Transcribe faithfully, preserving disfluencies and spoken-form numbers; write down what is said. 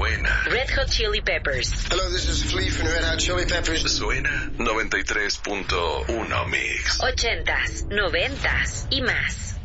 Suena Red Hot Chili Peppers. Hello, this is Flea from Red Hot Chili Peppers. Suena noventa y tres punto uno Mix. Ochentas, noventas y más.